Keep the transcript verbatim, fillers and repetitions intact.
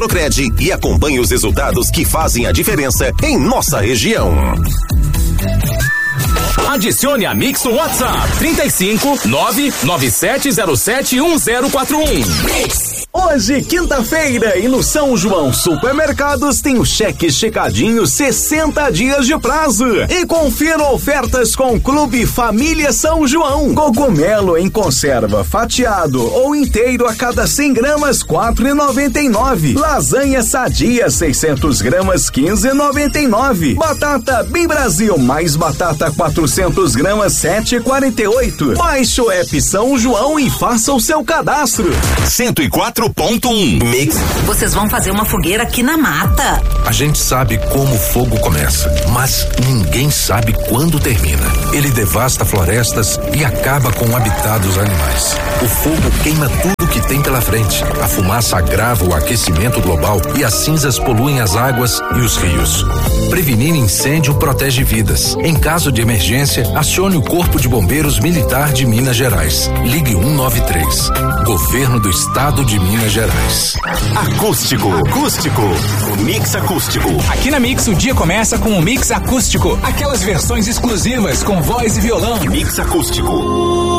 Procred e acompanhe os resultados que fazem a diferença em nossa região. Adicione a Mix no WhatsApp trinta e cinco, nove nove sete zero sete um zero quatro um. Mix. Hoje, quinta-feira, e no São João Supermercados tem o cheque esticadinho sessenta dias de prazo. E confira ofertas com Clube Família São João. Cogumelo em conserva fatiado ou inteiro a cada cem gramas, quatro reais e noventa e nove. Lasanha Sadia seiscentos gramas, quinze reais e noventa e nove. Batata Bem Brasil mais batata quatrocentos gramas, sete reais e quarenta e oito. Baixe o app São João e faça o seu cadastro. cento e quatro ponto um Mix. Vocês vão fazer uma fogueira aqui na mata. A gente sabe como o fogo começa, mas ninguém sabe quando termina. Ele devasta florestas e acaba com o habitat dos animais. O fogo queima tudo que tem pela frente. A fumaça agrava o aquecimento global e as cinzas poluem as águas e os rios. Prevenir incêndio protege vidas. Em caso de emergência, acione o Corpo de Bombeiros Militar de Minas Gerais. Ligue um nove três. Governo do Estado de Minas Gerais. Acústico, acústico, o Mix Acústico. Aqui na Mix o dia começa com o Mix Acústico, aquelas versões exclusivas com voz e violão. Mix Acústico.